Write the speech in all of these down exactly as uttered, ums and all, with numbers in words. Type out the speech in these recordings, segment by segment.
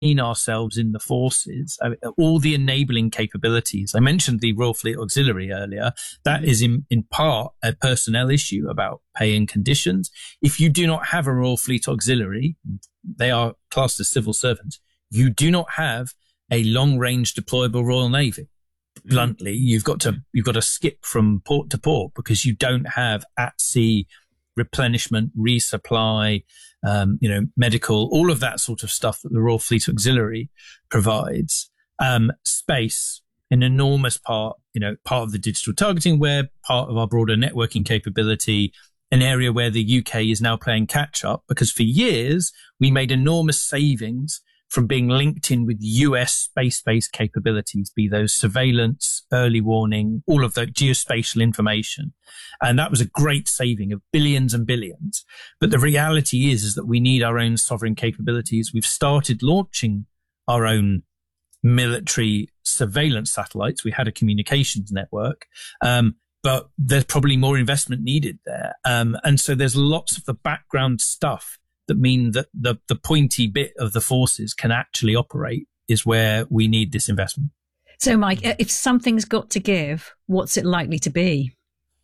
ourselves in the forces, I mean, all the enabling capabilities. I mentioned the Royal Fleet Auxiliary earlier. That is in, in part a personnel issue about pay and conditions. If you do not have a Royal Fleet Auxiliary, they are classed as civil servants, you do not have a long-range deployable Royal Navy. Bluntly, you've got to you've got to skip from port to port because you don't have at-sea replenishment, resupply, um, you know, medical, all of that sort of stuff that the Royal Fleet Auxiliary provides. Um, space, an enormous part, you know, part of the digital targeting web, part of our broader networking capability, an area where the U K is now playing catch up because for years we made enormous savings from being linked in with U S space-based capabilities, be those surveillance, early warning, all of that geospatial information. And that was a great saving of billions and billions. But the reality is, is that we need our own sovereign capabilities. We've started launching our own military surveillance satellites. We had a communications network, um, but there's probably more investment needed there. Um, and so there's lots of the background stuff that mean that the, the pointy bit of the forces can actually operate is where we need this investment. So, Mike, if something's got to give, what's it likely to be?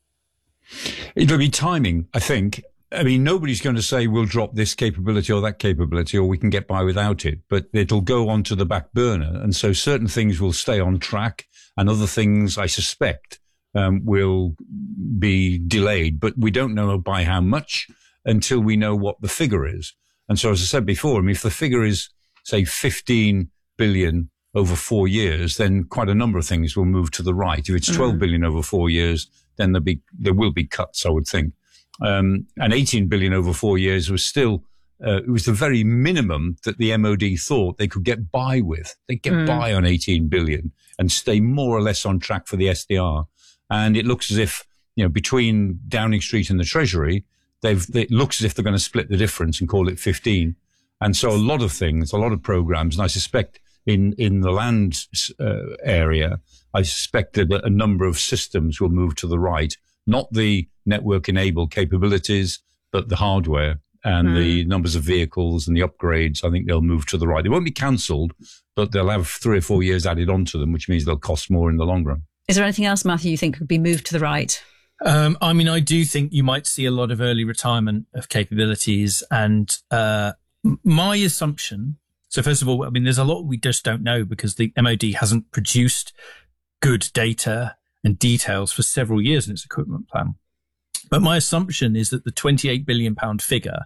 It'll be timing, I think. I mean, nobody's going to say we'll drop this capability or that capability or we can get by without it, but it'll go onto the back burner. And so certain things will stay on track and other things, I suspect, um, will be delayed, but we don't know by how much until we know what the figure is. And so, as I said before, I mean, if the figure is, say, fifteen billion over four years, then quite a number of things will move to the right. If it's twelve mm. billion over four years, then there'll be, there will be cuts, I would think. Um, and eighteen billion over four years was still, uh, it was the very minimum that the M O D thought they could get by with. They'd get mm. by on eighteen billion and stay more or less on track for the S D R. And it looks as if, you know, between Downing Street and the Treasury, They've, it looks as if they're going to split the difference and call it fifteen. And so a lot of things, a lot of programs, and I suspect in, in the land uh, area, I suspect that a number of systems will move to the right, not the network enabled capabilities, but the hardware and mm. the numbers of vehicles and the upgrades. I think they'll move to the right. They won't be cancelled, but they'll have three or four years added onto them, which means they'll cost more in the long run. Is there anything else, Matthew, you think could be moved to the right? Um, I mean, I do think you might see a lot of early retirement of capabilities. And uh, my assumption, so first of all, I mean, there's a lot we just don't know because the M O D hasn't produced good data and details for several years in its equipment plan. But my assumption is that the twenty-eight billion pound figure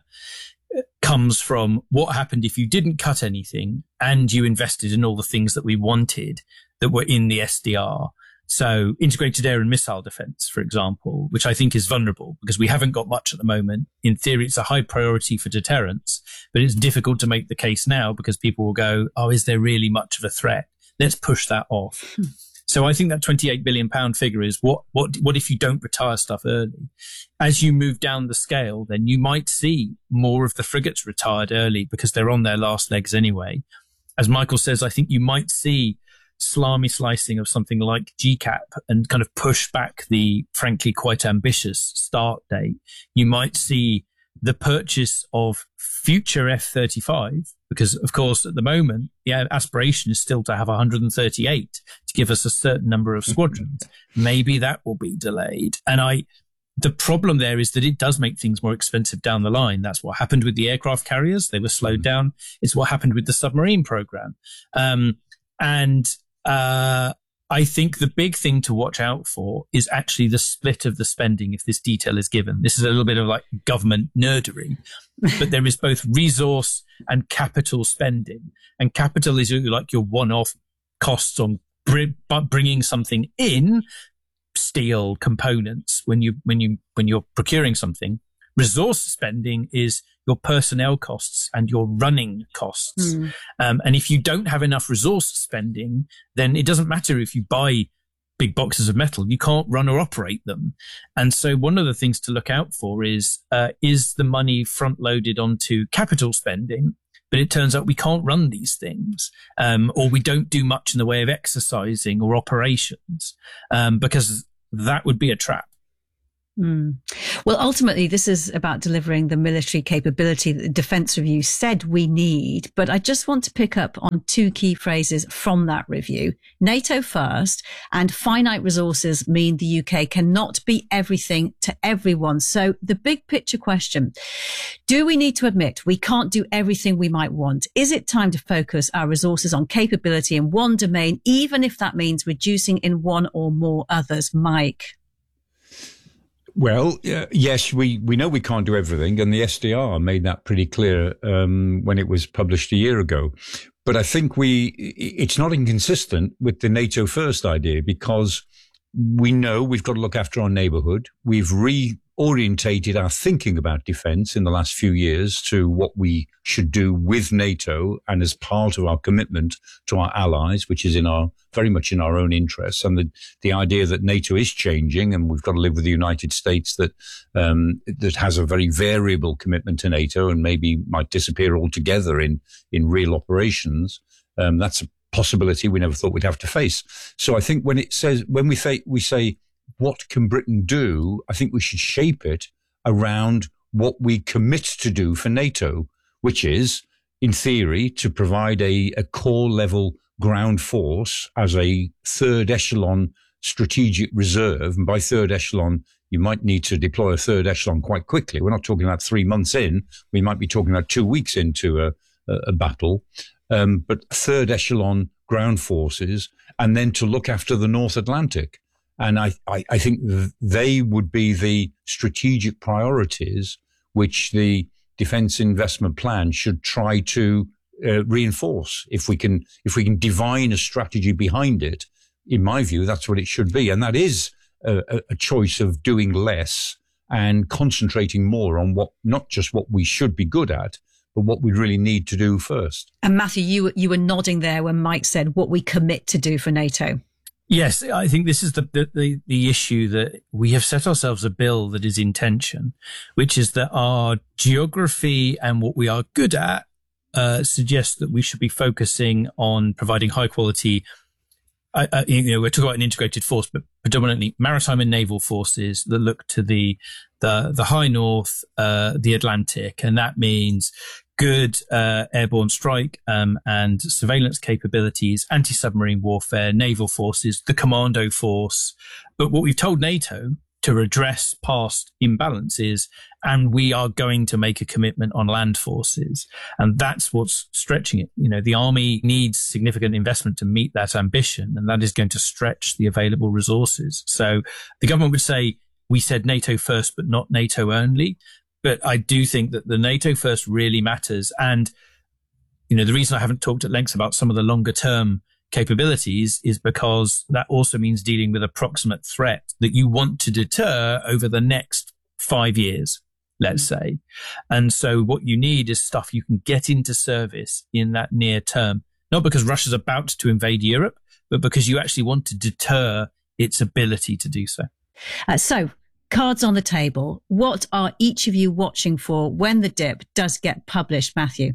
comes from what happened if you didn't cut anything and you invested in all the things that we wanted that were in the S D R. So integrated air and missile defense, for example, which I think is vulnerable because we haven't got much at the moment. In theory, it's a high priority for deterrence, but it's difficult to make the case now because people will go, oh, is there really much of a threat? Let's push that off. Hmm. So I think that twenty-eight billion pound figure is what, what, what if you don't retire stuff early? As you move down the scale, then you might see more of the frigates retired early because they're on their last legs anyway. As Michael says, I think you might see salami slicing of something like G CAP and kind of push back the frankly quite ambitious start date. You might see the purchase of future F thirty-five because, of course, at the moment, the aspiration is still to have one hundred thirty-eight to give us a certain number of squadrons. Maybe that will be delayed. And I, the problem there is that it does make things more expensive down the line. That's what happened with the aircraft carriers. They were slowed down. It's what happened with the submarine program. Um, and Uh, I think the big thing to watch out for is actually the split of the spending if this detail is given. This is a little bit of like government nerdery, but there is both resource and capital spending. And capital is like your one-off costs on br- bringing something in, steel components when you, when you, when you're procuring something. Resource spending is your personnel costs and your running costs. Mm. Um, and if you don't have enough resource spending, then it doesn't matter if you buy big boxes of metal, you can't run or operate them. And so one of the things to look out for is, uh, is the money front loaded onto capital spending? But it turns out we can't run these things, um, or we don't do much in the way of exercising or operations, um, because that would be a trap. Mm. Well, ultimately, this is about delivering the military capability that the Defence Review said we need. But I just want to pick up on two key phrases from that review. NATO first and finite resources mean the U K cannot be everything to everyone. So the big picture question, do we need to admit we can't do everything we might want? Is it time to focus our resources on capability in one domain, even if that means reducing in one or more others? Mike? Well, uh, yes, we, we know we can't do everything, and the S D R made that pretty clear um, when it was published a year ago. But I think we it's not inconsistent with the NATO first idea, because we know we've got to look after our neighbourhood. We've reorientated our thinking about defence in the last few years to what we should do with NATO and as part of our commitment to our allies, which is in our very much in our own interests. And the, the idea that NATO is changing and we've got to live with the United States that um, that has a very variable commitment to NATO and maybe might disappear altogether in, in real operations. Um, that's a possibility we never thought we'd have to face. So I think when it says, when we say, we say, what can Britain do? I think we should shape it around what we commit to do for NATO, which is, in theory, to provide a, a core level ground force as a third echelon strategic reserve. And by third echelon, you might need to deploy a third echelon quite quickly. We're not talking about three months in. We might be talking about two weeks into a, a, a battle. Um, but third echelon ground forces, and then to look after the North Atlantic. And I, I, I think th- they would be the strategic priorities which the Defence Investment Plan should try to uh, reinforce. If we can, if we can divine a strategy behind it, in my view, that's what it should be. And that is a, a choice of doing less and concentrating more on what, not just what we should be good at, but what we really need to do first. And Matthew, you you were nodding there when Mike said what we commit to do for NATO. Yes, I think this is the, the, the, the issue that we have set ourselves a bill that is in tension, which is that our geography and what we are good at uh, suggests that we should be focusing on providing high quality. Uh, uh, you know, we're talking about an integrated force, but predominantly maritime and naval forces that look to the the the high north, uh, the Atlantic, and that means good uh, airborne strike um, and surveillance capabilities, anti-submarine warfare, naval forces, the commando force. But what we've told NATO to redress past imbalances, and we are going to make a commitment on land forces. And that's what's stretching it. You know, the army needs significant investment to meet that ambition, and that is going to stretch the available resources. So the government would say, we said NATO first, but not NATO only. But I do think that the NATO first really matters. And, you know, the reason I haven't talked at length about some of the longer term capabilities is because that also means dealing with a proximate threat that you want to deter over the next five years, let's say. And so what you need is stuff you can get into service in that near term, not because Russia's about to invade Europe, but because you actually want to deter its ability to do so. Uh, so cards on the table. What are each of you watching for when the dip does get published, Matthew?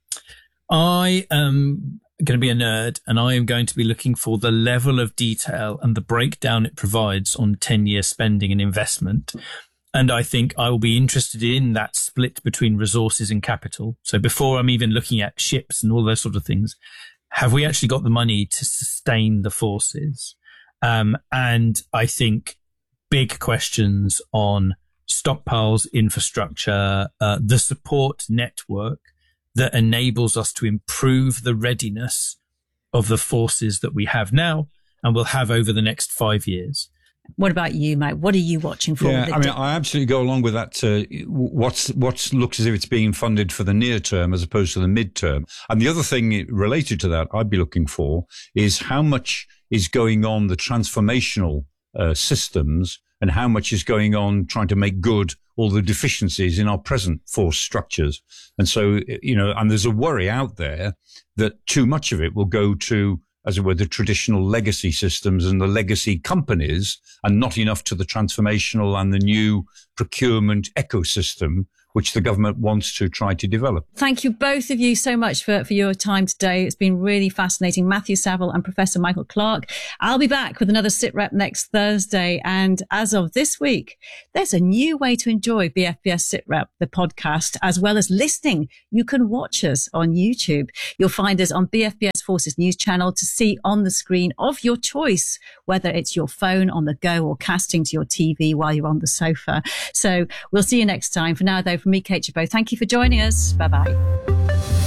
I am going to be a nerd, and I am going to be looking for the level of detail and the breakdown it provides on ten-year spending and investment. And I think I will be interested in that split between resources and capital. So before I'm even looking at ships and all those sort of things, have we actually got the money to sustain the forces? Um, and I think big questions on stockpiles, infrastructure, uh, the support network that enables us to improve the readiness of the forces that we have now and will have over the next five years. What about you, Mike? What are you watching for? Yeah, I mean, I absolutely go along with that. Uh, what's what looks as if it's being funded for the near term as opposed to the mid-term. And the other thing related to that I'd be looking for is how much is going on the transformational uh, systems and how much is going on trying to make good all the deficiencies in our present force structures. And so, you know, and there's a worry out there that too much of it will go to, as it were, the traditional legacy systems and the legacy companies, and not enough to the transformational and the new procurement ecosystem which the government wants to try to develop. Thank you, both of you, so much for, for your time today. It's been really fascinating. Matthew Saville and Professor Michael Clarke. I'll be back with another SITREP next Thursday. And as of this week, there's a new way to enjoy B F B S SITREP, the podcast, as well as listening. You can watch us on YouTube. You'll find us on B F B S Forces News channel to see on the screen of your choice, whether it's your phone on the go or casting to your T V while you're on the sofa. So we'll see you next time. For now, though, from me, Kate Chabot, thank you for joining us. Bye-bye.